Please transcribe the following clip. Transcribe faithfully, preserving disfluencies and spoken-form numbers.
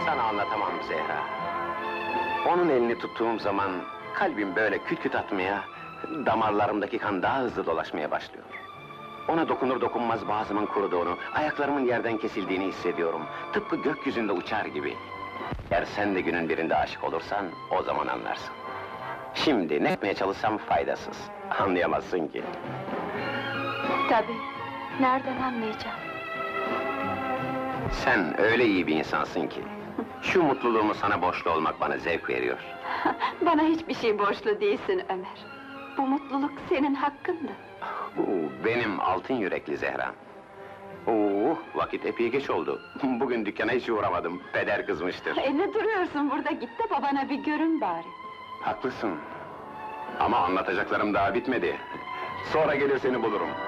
Sana anlatamam Zehra. Onun elini tuttuğum zaman kalbim böyle küt küt atmaya, damarlarımdaki kan daha hızlı dolaşmaya başlıyor. Ona dokunur dokunmaz boğazımın kuruduğunu, ayaklarımın yerden kesildiğini hissediyorum. Tıpkı gökyüzünde uçar gibi. Eğer sen de günün birinde aşık olursan, o zaman anlarsın. Şimdi ne yapmaya çalışsam faydasız. Anlayamazsın ki. Tabii, nereden anlayacağım? Sen öyle iyi bir insansın ki, şu mutluluğumu sana borçlu olmak bana zevk veriyor. Bana hiçbir şey borçlu değilsin Ömer. Bu mutluluk senin hakkındı. Oo, benim altın yürekli Zehra. Oo, vakit epey geç oldu. Bugün dükkana hiç uğramadım, peder kızmıştır. E ne duruyorsun burada, git de babana bir görün bari. Haklısın. Ama anlatacaklarım daha bitmedi. Sonra gelir seni bulurum.